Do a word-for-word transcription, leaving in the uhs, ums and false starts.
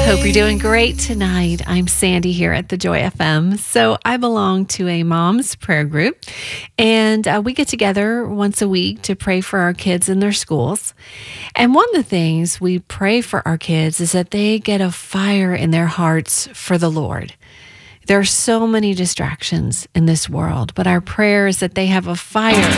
Hope you're doing great tonight. I'm Sandy here at the Joy F M. So I belong to a mom's prayer group, and uh, we get together once a week to pray for our kids in their schools. And one of the things we pray for our kids is that they get a fire in their hearts for the Lord. There are so many distractions in this world, but our prayer is that they have a fire